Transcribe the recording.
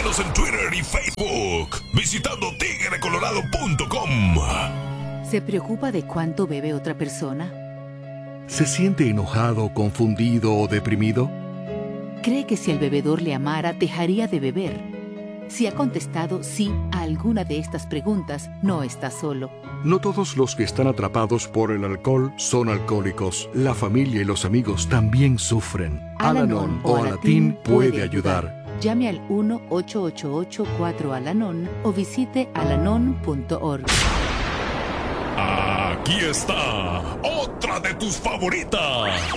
Síguenos en Twitter y Facebook visitando tigrecolorado.com. ¿Se preocupa de cuánto bebe otra persona? ¿Se siente enojado, confundido o deprimido? ¿Cree que si el bebedor le amara, dejaría de beber? Si ha contestado sí a alguna de estas preguntas, no está solo. No todos los que están atrapados por el alcohol son alcohólicos. La familia y los amigos también sufren. Al-Anon o Alatín puede ayudar. Llame al 1-888-4-ALANON o visite alanon.org. Aquí está otra de tus favoritas.